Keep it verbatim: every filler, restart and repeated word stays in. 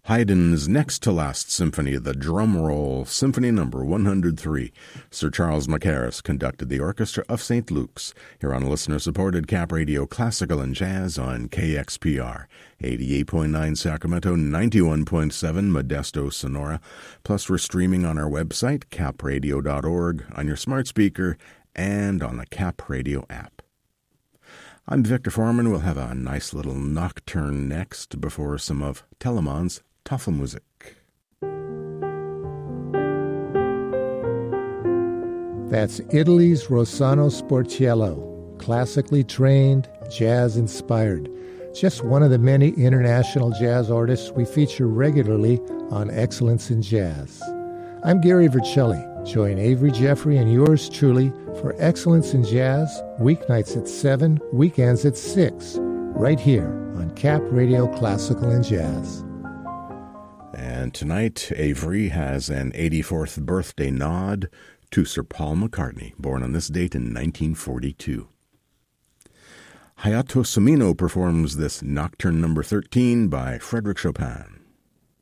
Haydn's next-to-last symphony, the Drum Roll, Symphony Number one hundred three. Sir Charles Mackerras conducted the Orchestra of Saint Luke's here on listener-supported Cap Radio Classical and Jazz on K X P R, eighty-eight point nine Sacramento, ninety-one point seven Modesto, Sonora. Plus, we're streaming on our website, cap radio dot org, on your smart speaker, and on the Cap Radio app. I'm Victor Foreman. We'll have a nice little nocturne next before some of Telemann's Tafelmusik. That's Italy's Rossano Sportiello, classically trained, jazz-inspired. Just one of the many international jazz artists we feature regularly on Excellence in Jazz. I'm Gary Vercelli. Join Avery Jeffrey and yours truly for Excellence in Jazz, weeknights at seven, weekends at six, right here on Cap Radio Classical and Jazz. And tonight, Avery has an eighty-fourth birthday nod to Sir Paul McCartney, born on this date in nineteen forty-two. Hayato Sumino performs this Nocturne number thirteen by Frédéric Chopin.